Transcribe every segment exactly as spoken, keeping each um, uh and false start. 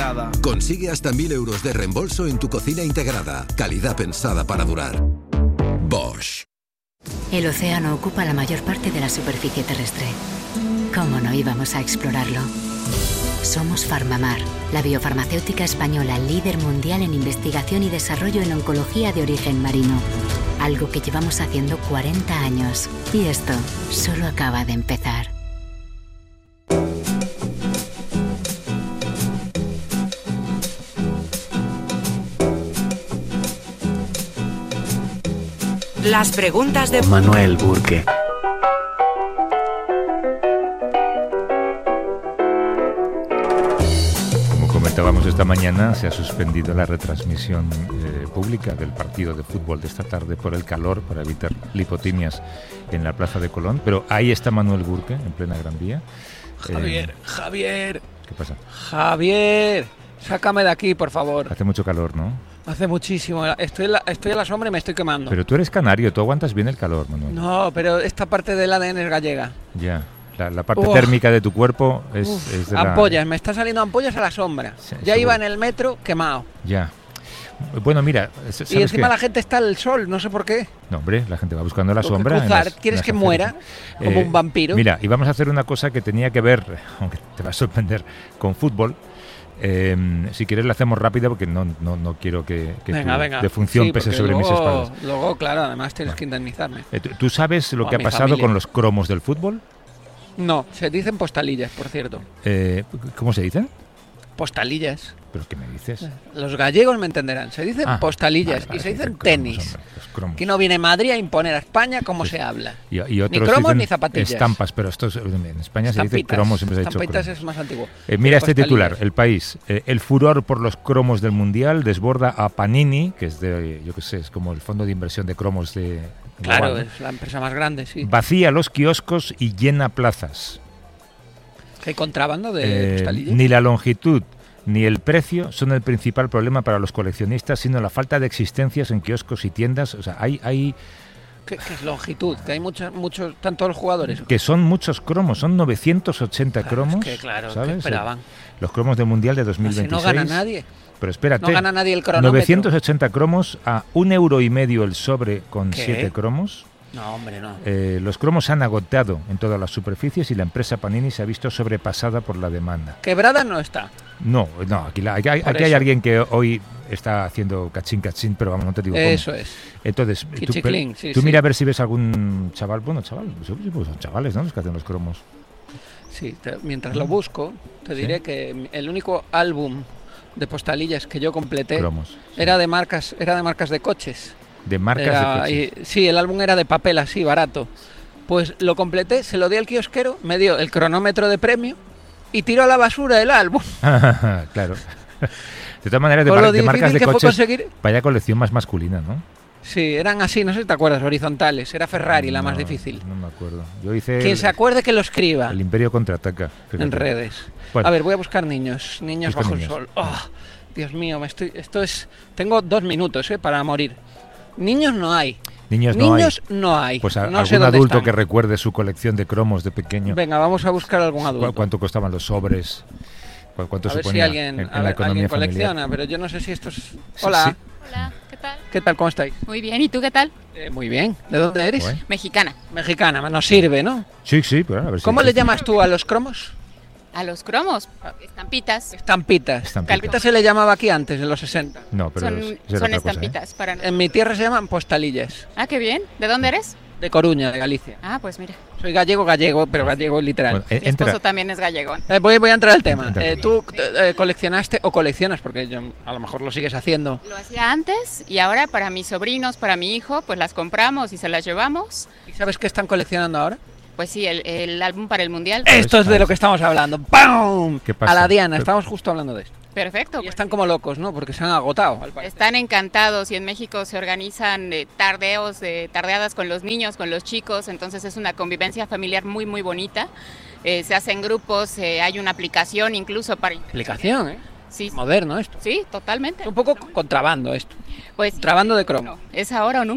integrada. Consigue hasta mil euros de reembolso en tu cocina integrada. Calidad pensada para durar. Bosch. El océano ocupa la mayor parte de la superficie terrestre. ¿Cómo no íbamos a explorarlo? Somos Farmamar, la biofarmacéutica española líder mundial en investigación y desarrollo en oncología de origen marino. Algo que llevamos haciendo cuarenta años. Y esto solo acaba de empezar. Las preguntas de Manuel Burke. Como comentábamos esta mañana, se ha suspendido la retransmisión eh, pública del partido de fútbol de esta tarde por el calor, para evitar lipotimias en la Plaza de Colón. Pero ahí está Manuel Burke, en plena Gran Vía. Javier, Eh, Javier, ¿Qué pasa? Javier, sácame de aquí, por favor. Hace mucho calor, ¿no? Hace muchísimo. Estoy, en la, estoy a la sombra y me estoy quemando. Pero tú eres canario, tú aguantas bien el calor, Manuel. No, pero esta parte del A D N es gallega. Ya, la, la parte Uf. térmica de tu cuerpo es, Uf, es de la... ampollas, me están saliendo ampollas a la sombra. Sí, ya seguro. iba en el metro quemado. Ya. Bueno, mira, ¿sabes Y encima qué? la gente está al sol, no sé por qué. No, hombre, la gente va buscando la Tengo que sombra. en cruzar. las- ¿Quieres en las que aceras. muera? Como un vampiro. Mira, y vamos a hacer una cosa que tenía que ver, aunque te va a sorprender, con fútbol. Eh, si quieres la hacemos rápida porque no, no, no quiero que, que Venga, tu venga. defunción Sí, pese porque sobre mis luego- espaldas. Luego, claro, además tienes Bueno. que indemnizarme. Eh, ¿tú- ¿Tú sabes lo O a que ha mi pasado familia. con los cromos del fútbol? No, se dicen postalillas, por cierto. Eh, ¿Cómo se dicen? Postalillas. ¿Pero qué me dices? Los gallegos me entenderán. Se dicen Ah, postalillas vale, vale, y se dicen cromos, tenis. hombre, los cromos. Aquí no viene Madrid a imponer a España cómo se habla. Y, y otros Ni cromos dicen ni zapatillas. estampas, pero esto es- en España se dice Estampitas. cromos, siempre se ha dicho Estampitas cromos. es más antiguo. Eh, mira este Postalillas. titular, El País. Eh, el furor por los cromos del Mundial desborda a Panini, que es de, yo qué sé, es como el fondo de inversión de cromos de... Claro, global, ¿no? es la empresa más grande, sí. Vacía los kioscos y llena plazas. ¿Hay contrabando de Eh, postalillas? ni la longitud ni el precio son el principal problema para los coleccionistas, sino la falta de existencias en kioscos y tiendas. O sea, hay, hay ¿Qué, qué es longitud? Que hay muchos, muchos, tantos los jugadores. que son muchos cromos, son novecientos ochenta Claro, cromos. es que, claro, ¿qué ¿sabes? esperaban? Los cromos del Mundial de dos mil Así veintiséis. no gana nadie. Pero espérate, No gana nadie el cronómetro. novecientos ochenta cromos a un euro y medio el sobre con ¿Qué? siete cromos. No, hombre, no. Eh, los cromos se han agotado en todas las superficies y la empresa Panini se ha visto sobrepasada por la demanda. Quebrada no está. No, no, aquí, la- aquí hay, Por aquí hay eso. alguien que hoy está haciendo cachín, cachín, pero vamos, no te digo cómo. Eso es. Entonces, tú, Quichiclín, pe- sí, tú sí. mira a ver si ves algún chaval, bueno, chaval, pues son chavales, ¿no? Los que hacen los cromos. Sí, te- mientras lo busco, te Sí. diré que el único álbum de postalillas que yo completé Cromos. sí. era de marcas, era de marcas de coches. De marcas Era- de coches. y- sí, el álbum era de papel así, barato. Pues lo completé, se lo di al kiosquero, me dio el cronómetro de premio y tiró a la basura el álbum. Claro. De todas maneras, de, Con mar- lo de marcas difícil de que fue coches, conseguir. vaya colección más masculina, ¿no? Sí, eran así, no sé si te acuerdas, horizontales. Era Ferrari la más No, difícil. No me acuerdo. Yo hice Quien el, se acuerde que lo escriba el Imperio contraataca. en fíjate. redes. Bueno. A ver, voy a buscar niños, niños Busca bajo niños. el sol. Oh, Dios mío, me estoy, esto es, tengo dos minutos eh, para morir. Niños no hay. Niños no Niños hay. no hay. Pues a- no sé algún dónde adulto están. que recuerde su colección de cromos de pequeño. Venga, vamos a buscar algún ¿Cu- adulto. ¿Cuánto costaban los sobres? ¿Cu- ¿Cuánto A ver si suponía alguien, en, en a la ver, economía alguien familiar? colecciona, pero yo no sé si esto es... Sí, Hola, sí. Hola, ¿qué tal? ¿qué tal? ¿Cómo estáis? Muy bien, ¿y tú qué tal? Eh, muy bien. ¿De dónde eres? Guay. Mexicana. Mexicana, nos sirve, ¿no? Sí, sí, pero a ver si ¿Cómo le existe. llamas tú a los cromos? A los cromos, estampitas. Estampitas. Estampitas. Estampitas se le llamaba aquí antes, en los sesenta. No, pero Son, es- era son otra cosa, ¿eh? estampitas para En nosotros. mi tierra se llaman postalillas. Ah, qué bien. ¿De dónde eres? De Coruña, de Galicia. Ah, pues mira. Soy gallego, gallego, pero gallego literal. Bueno, eh, Mi esposo entra. también es gallegón. Eh, voy, voy a entrar al tema. Entra. Eh, ¿Tú eh, coleccionaste o coleccionas? Porque yo a lo mejor lo sigues haciendo. Lo hacía antes y ahora para mis sobrinos, para mi hijo, pues las compramos y se las llevamos. ¿Y sabes qué están coleccionando ahora? Pues sí, el, el álbum para el Mundial. Esto es de lo que estamos hablando. ¡Pam! ¿Qué pasa? A la Diana, ¿Qué- estamos justo hablando de esto. Perfecto. Y pues están como locos, ¿no? Porque se han agotado, al parecer. Están encantados y en México se organizan eh, tardeos, eh, tardeadas con los niños, con los chicos, entonces es una convivencia familiar muy, muy bonita. Eh, se hacen grupos, eh, hay una aplicación incluso para... Aplicación, ¿eh? Sí, Moderno esto. sí, totalmente. Es un poco contrabando esto. Pues Contrabando de cromo. no, es ahora o nunca.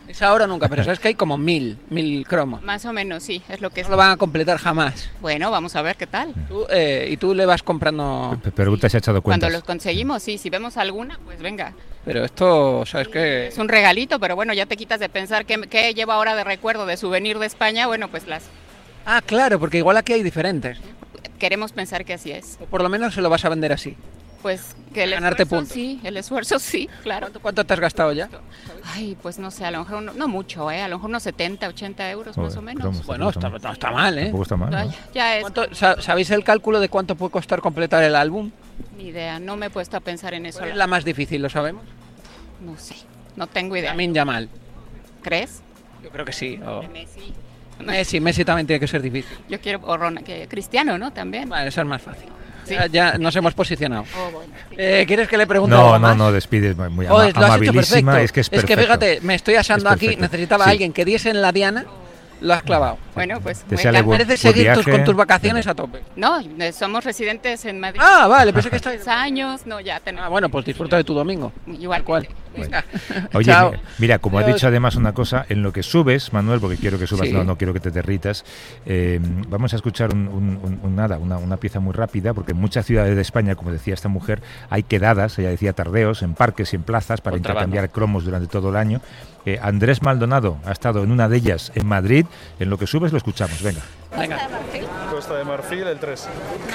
Es ahora o nunca, pero sabes que hay como mil, mil cromos. Más o menos, sí, es lo que es. No lo van a completar jamás. Bueno, vamos a ver qué tal. Tú, eh, y tú le vas comprando... P- Pregunta si ha echado cuentas. Cuando los conseguimos, sí, si vemos alguna, pues venga. Pero esto, ¿sabes qué? Es un regalito, pero bueno, ya te quitas de pensar qué, qué llevo ahora de recuerdo de souvenir de España. Bueno, pues las Ah, claro, porque igual aquí hay diferentes. queremos pensar que así es. O por lo menos se lo vas a vender así. Pues que el Ganarte esfuerzo, puntos. sí, el esfuerzo sí, claro. ¿Cuánto, cuánto te has gastado ya? Ay, pues no sé, a lo mejor no, no mucho, ¿eh? A lo mejor unos setenta, ochenta euros más Joder, o menos. cromos, Bueno, está, tampoco no está mal, ¿eh? Tampoco está mal, ¿no? Ay, ya es. ¿Cuánto- sa- ¿Sabéis el cálculo de cuánto puede costar completar el álbum? Ni idea, no me he puesto a pensar en eso. ¿Cuál es la más difícil, lo sabemos? No sé, no tengo idea. Lamin Yamal. ¿Crees? Yo creo que sí. O... Messi. Messi, Messi también tiene que ser difícil. Yo quiero, o Ron- que Cristiano, ¿no? También. Vale, eso es más fácil. Sí. Ya, ya nos hemos posicionado. Oh, bueno, sí. Eh, ¿Quieres que le pregunte No, algo no, más? no, despides muy, muy Oh, ama- lo has hecho amabilísima. perfecto. Es que es perfecto. que fíjate, me estoy asando Es aquí, perfecto. necesitaba a Sí. alguien que diese en la diana, lo has clavado. Bueno, pues muy Deseale encantado. buen- Mereces buen seguir tus- viaje. con tus vacaciones a tope. No, eh, somos residentes en Madrid. Ah, vale, pensé que estáis... Dos años, no, ya tenemos. Ah, bueno, pues disfruta de tu domingo. Igual. ¿Cuál? Bueno. Oye, Chao. mi- mira, como has Adiós. dicho además una cosa, en lo que subes, Manuel, porque quiero que subas, Sí. no, no quiero que te derritas, eh, vamos a escuchar un, un- un- un nada, una, una pieza muy rápida, porque en muchas ciudades de España, como decía esta mujer, hay quedadas, ella decía tardeos, en parques y en plazas para Contrabando. intercambiar cromos durante todo el año. Eh, Andrés Maldonado ha estado en una de ellas en Madrid. En lo que subes lo escuchamos, venga. Venga. Costa de Marfil, el tres.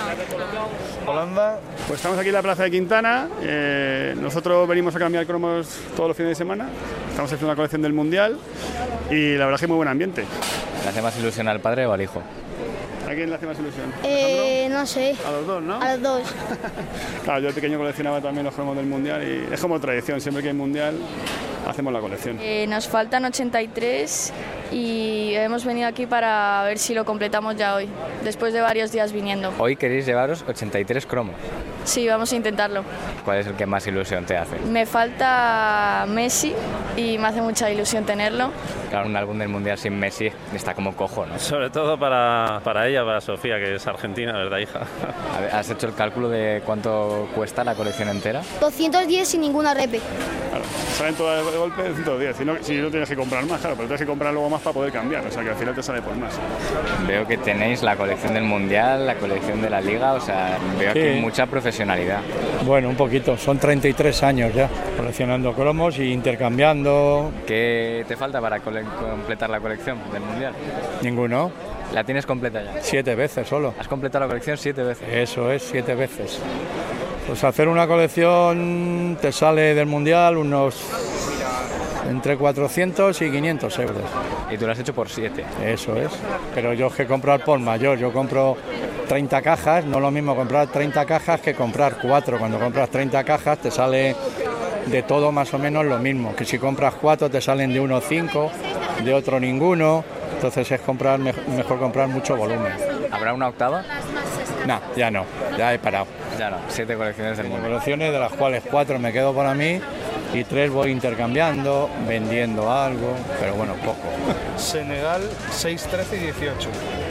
Holanda. Pues estamos aquí en la Plaza de Quintana. Eh, nosotros venimos a cambiar cromos todos los fines de semana. Estamos haciendo una colección del Mundial y la verdad es que muy buen ambiente. ¿Le hace más ilusión al padre o al hijo? ¿A quién le hace más ilusión? Eh, no sé, Alejandro? A los dos, ¿no? a los dos. Claro, yo de pequeño coleccionaba también los cromos del Mundial y es como tradición, siempre que hay Mundial hacemos la colección. Eh, nos faltan ochenta y tres y hemos venido aquí para ver si lo completamos ya hoy, después de varios días viniendo. Hoy queréis llevaros ochenta y tres cromos. Sí, vamos a intentarlo. ¿Cuál es el que más ilusión te hace? Me falta Messi y me hace mucha ilusión tenerlo. Claro, un álbum del Mundial sin Messi está como cojo, ¿no? Sobre todo para, para ella, para Sofía, que es argentina, ¿verdad, hija? A ver, ¿has hecho el cálculo de cuánto cuesta la colección entera? doscientos diez sin ninguna repe. Claro, salen todas de golpe de ciento diez. Si no, si no tienes que comprar más, claro, pero tienes que comprar luego más para poder cambiar. O sea que al final te sale por más. Veo que tenéis la colección del Mundial, la colección de la Liga, o sea, veo Sí. aquí mucha profesionalidad. Bueno, un poquito, son treinta y tres años ya coleccionando cromos y intercambiando. ¿Qué te falta para cole- completar la colección del Mundial? Ninguno, ¿La tienes completa ya? siete veces solo. ¿Has completado la colección siete veces? Eso es, siete veces. Pues hacer una colección te sale del Mundial unos entre cuatrocientos y quinientos euros. Y tú lo has hecho por siete. Eso es. Pero yo es que comprar por mayor, yo compro treinta cajas, no es lo mismo comprar treinta cajas que comprar cuatro. Cuando compras treinta cajas te sale de todo más o menos lo mismo, que si compras cuatro te salen de uno cinco, de otro ninguno, entonces es comprar mejor, mejor comprar mucho volumen. ¿Habrá una octava? No, ya no, ya he parado. Ya no, siete colecciones del Mundial. Colecciones de las cuales cuatro me quedo para mí y tres voy intercambiando, vendiendo algo, pero bueno, poco. Senegal, seis, trece y dieciocho.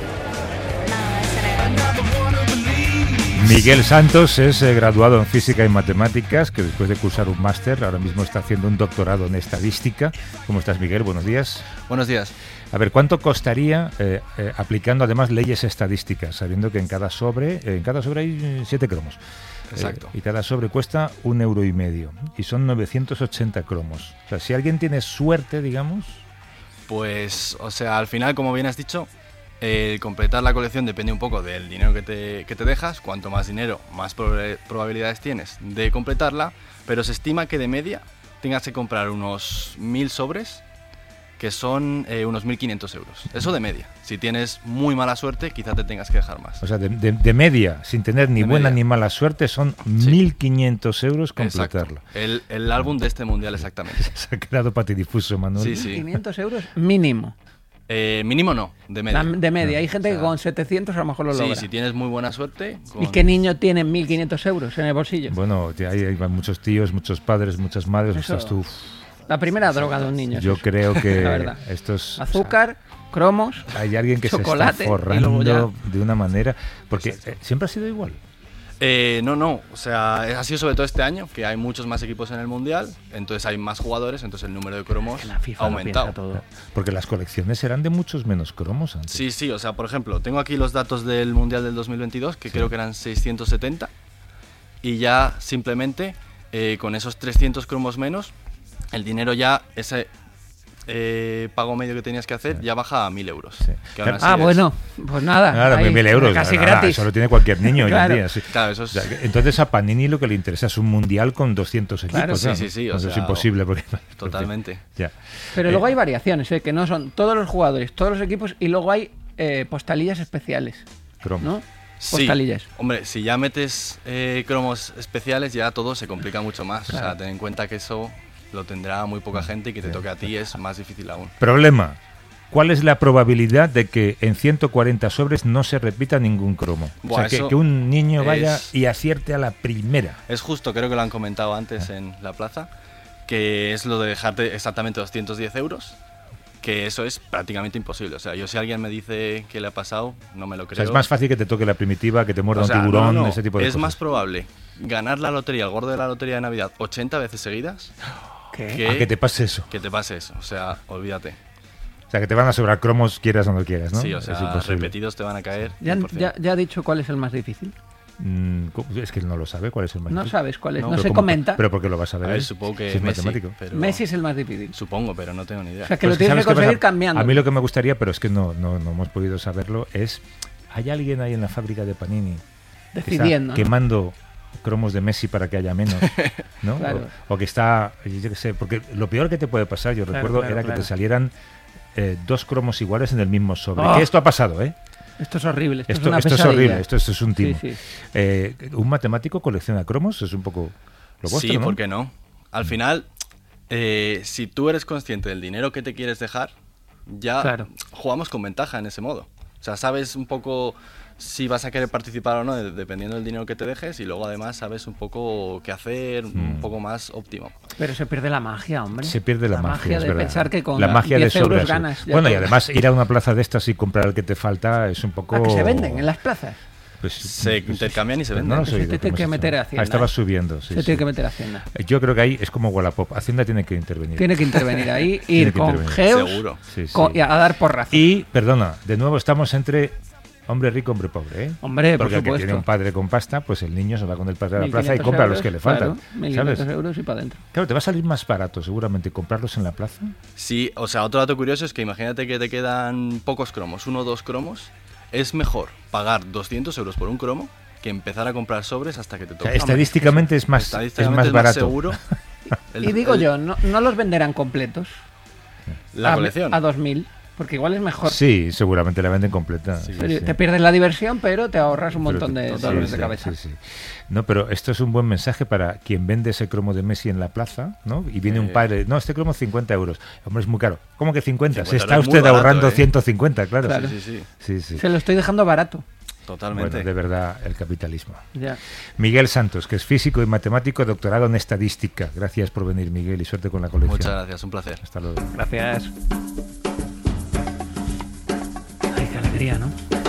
Miguel Santos es eh, graduado en Física y Matemáticas, que después de cursar un máster, ahora mismo está haciendo un doctorado en Estadística. ¿Cómo estás, Miguel? Buenos días. Buenos días. A ver, ¿cuánto costaría eh, eh, aplicando además leyes estadísticas, sabiendo que en cada sobre, eh, en cada sobre hay eh, siete cromos? Exacto. Eh, y cada sobre cuesta un euro y medio. Y son novecientos ochenta cromos. O sea, si alguien tiene suerte, digamos... Pues, o sea, al final, como bien has dicho, el completar la colección depende un poco del dinero que te, que te dejas. Cuanto más dinero, más prob- probabilidades tienes de completarla. Pero se estima que de media tengas que comprar unos mil sobres, que son eh, unos mil quinientos euros. Eso de media. Si tienes muy mala suerte, quizá te tengas que dejar más. O sea, de, de- de media, sin tener ni De buena media. ni mala suerte, son mil quinientos euros completarlo. Exacto. El, el álbum de este mundial, exactamente. Se ha quedado patidifuso, Manuel. Sí, sí. quinientos euros mínimo. Eh, mínimo no, de media. La- de media. Hay gente O sea, que con setecientos a lo mejor lo Sí, logra. si tienes muy buena suerte. ¿Y con- qué niño tiene mil quinientos euros en el bolsillo? Bueno, te- hay, hay muchos tíos, muchos padres, muchas madres. Eso- Estás tú. La primera droga de un niño. es Yo eso. creo que La verdad. estos... Azúcar, cromos, Hay alguien que chocolate, se está y luego forrando ya- de una manera... Porque eh, siempre ha sido igual. Eh, no, no, o sea, ha sido sobre todo este año, que hay muchos más equipos en el Mundial, entonces hay más jugadores, entonces el número de cromos ha aumentado. Todo. Porque las colecciones eran de muchos menos cromos antes. Sí, sí, o sea, por ejemplo, tengo aquí los datos del Mundial del dos mil veintidós, que sí. creo que eran seiscientos setenta, y ya simplemente eh, con esos trescientos cromos menos, el dinero ya, ese eh, pago medio que tenías que hacer, sí. ya baja a mil euros. Sí. Que ah, es... bueno, pues nada. Nada, ahí, mil euros. Casi nada, gratis. Eso lo tiene cualquier niño claro. hoy en día. Sí. Claro, eso es... o sea, entonces a Panini lo que le interesa es un mundial con doscientos equipos. Claro, sí, ¿no? sí, sí. Eso o sea, es imposible. Porque, totalmente. Porque, ya. Pero eh, luego hay variaciones, ¿eh? Que no son todos los jugadores, todos los equipos, y luego hay eh, postalillas especiales. Cromos. ¿No? Sí, postalillas. Hombre, si ya metes eh, cromos especiales, ya todo se complica mucho más. Claro. O sea, ten en cuenta que eso lo tendrá muy poca gente y que te toque a ti es más difícil aún. Problema. ¿Cuál es la probabilidad de que en ciento cuarenta sobres no se repita ningún cromo? Buah, o sea, que, que un niño vaya es, y acierte a la primera. Es justo, creo que lo han comentado antes ah. en la plaza, que es lo de dejarte exactamente doscientos diez euros, que eso es prácticamente imposible. O sea, yo si alguien me dice que le ha pasado, no me lo creo. O sea, es más fácil que te toque la primitiva, que te muerda o sea, un tiburón, no, no, ese tipo de es cosas. Es más probable ganar la lotería, el gordo de la lotería de Navidad, ochenta veces seguidas... ¿Qué? Que, ah, que te pase eso. Que te pase eso, o sea, olvídate. O sea, que te van a sobrar cromos quieras o no quieras, ¿no? Sí, o sea, repetidos te van a caer. ¿Ya, ya, ¿Ya ha dicho cuál es el más difícil? Mm, es que él no lo sabe cuál es el más no difícil. No sabes cuál es, no, no se ¿cómo? comenta. Pero porque lo vas a ver. A ver, supongo que si es Messi, matemático. Pero... Messi es el más difícil. Supongo, pero no tengo ni idea. O sea, que pues lo tienes que conseguir cambiando. A mí lo que me gustaría, pero es que no, no, no hemos podido saberlo, es... ¿Hay alguien ahí en la fábrica de Panini decidiendo, que está ¿no? quemando cromos de Messi para que haya menos, ¿no? Claro. o, o que está, yo qué sé, porque lo peor que te puede pasar, yo claro, recuerdo, claro, era claro. que te salieran eh, dos cromos iguales en el mismo sobre. Oh. Que esto ha pasado, ¿eh? Esto es horrible, esto, esto, es una esto es horrible, esto, esto es un timo. Sí, sí. Eh, ¿Un matemático colecciona cromos? Es un poco lo vuestro, sí, ¿no? ¿por qué no? Al final, eh, si tú eres consciente del dinero que te quieres dejar, ya claro. jugamos con ventaja en ese modo. O sea, sabes un poco si vas a querer participar o no, dependiendo del dinero que te dejes, y luego además sabes un poco qué hacer, mm. un poco más óptimo. Pero se pierde la magia, hombre. Se pierde la, la magia, magia es de verdad. pensar que con la magia diez de euros ganas. Bueno, todo. Y además ir a una plaza de estas y comprar el que te falta es un poco... ¿A que se venden en las plazas? Pues se pues, intercambian y se venden. No, no se tiene que meter a Hacienda. Ah, estaba ¿eh? subiendo, sí. Se sí. tiene que meter a Hacienda. Yo creo que ahí es como Wallapop. Hacienda tiene que intervenir. Tiene que intervenir ahí, ir con intervenir. geos Seguro. Sí, sí. Con, y a dar porrazos. Y, perdona, de nuevo estamos entre hombre rico, hombre pobre, ¿eh? Hombre, porque por el que supuesto. tiene un padre con pasta, pues el niño se va con el padre a la plaza y compra euros, los que le faltan. Claro, mil quinientos euros y para adentro. Claro, te va a salir más barato seguramente comprarlos en la plaza. Sí, o sea, otro dato curioso es que imagínate que te quedan pocos cromos, uno o dos cromos. Es mejor pagar doscientos euros por un cromo que empezar a comprar sobres hasta que te toque. O sea, estadísticamente es más, estadísticamente es más barato. Es más seguro. El, y digo el, yo, ¿no, ¿no los venderán completos? La a, colección. A dos mil. Porque igual es mejor. Sí, seguramente la venden completa. Sí, sí. Te pierdes la diversión, pero te ahorras un montón pero, de sí, dolores sí, de cabeza. Sí, sí. No, pero esto es un buen mensaje para quien vende ese cromo de Messi en la plaza, ¿no? Y viene eh. un padre, no, este cromo cincuenta euros. Hombre, es muy caro. ¿Cómo que cincuenta? Se está usted barato, ahorrando eh. ciento cincuenta, claro. claro. Sí, sí, sí. sí, sí. Se lo estoy dejando barato. Totalmente. Bueno, de verdad, el capitalismo. Ya. Miguel Santos, que es físico y matemático, doctorado en estadística. Gracias por venir, Miguel, y suerte con la colección. Muchas gracias, un placer. Hasta luego. Gracias. Ay, qué alegría, ¿no?